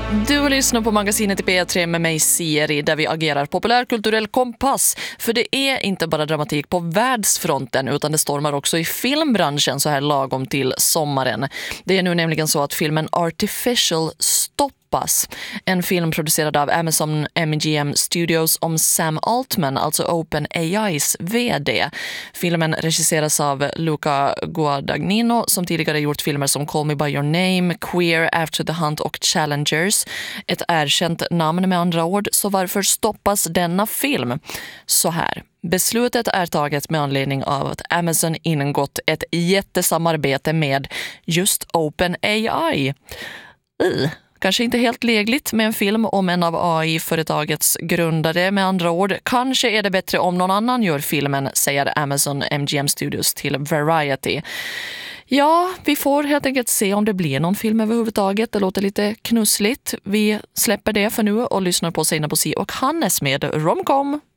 Du lyssnar på magasinet i P3 med mig Siri, där vi agerar populärkulturell kompass. För det är inte bara dramatik på världsfronten, utan det stormar också i filmbranschen så här lagom till sommaren. Det är nu nämligen så att filmen Artificial stoppas. En film producerad av Amazon MGM Studios om Sam Altman, alltså OpenAIs vd. Filmen regisseras av Luca Guadagnino som tidigare gjort filmer som Call Me By Your Name, Queer, After the Hunt och Challengers. Ett erkänt namn med andra ord, så varför stoppas denna film? Så här. Beslutet är taget med anledning av att Amazon ingått ett jättesamarbete med just OpenAI. Kanske inte helt lägligt med en film om en av AI-företagets grundare, med andra ord. Kanske är det bättre om någon annan gör filmen, säger Amazon MGM Studios till Variety. Ja, vi får helt enkelt se om det blir någon film överhuvudtaget. Det låter lite knussligt. Vi släpper det för nu och lyssnar på Sina Bosi och Hannes med Romcom.